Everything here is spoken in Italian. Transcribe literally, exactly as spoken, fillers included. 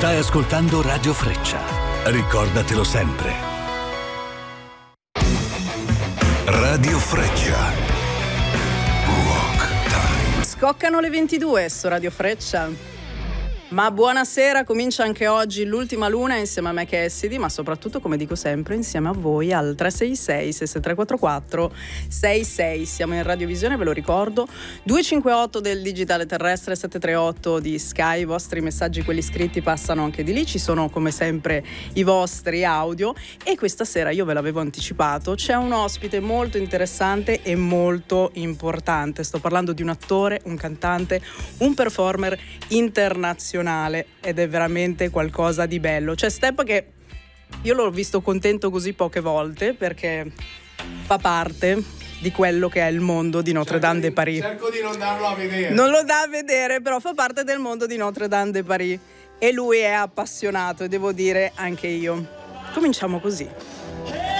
Stai ascoltando Radio Freccia. Ricordatelo sempre. Radio Freccia. Rock Time. Scoccano le ventidue su Radio Freccia. Ma buonasera, comincia anche oggi l'ultima luna insieme a me che è Cassidy, ma soprattutto, come dico sempre, insieme a voi al tre sei sei sei sei tre quattro quattro sei sei. Siamo in radiovisione, ve lo ricordo, due cinque otto del digitale terrestre, sette tre otto di Sky. I vostri messaggi, quelli scritti, passano anche di lì. Ci sono come sempre i vostri audio e questa sera, io ve l'avevo anticipato, c'è un ospite molto interessante e molto importante. Sto parlando di un attore, un cantante, un performer internazionale ed è veramente qualcosa di bello. C'è Step che io l'ho visto contento così poche volte perché fa parte di quello che è il mondo di Notre Dame de Paris. Cerco di non darlo a vedere. Non lo dà a vedere, però fa parte del mondo di Notre Dame de Paris e lui è appassionato, e devo dire anche io. Cominciamo così.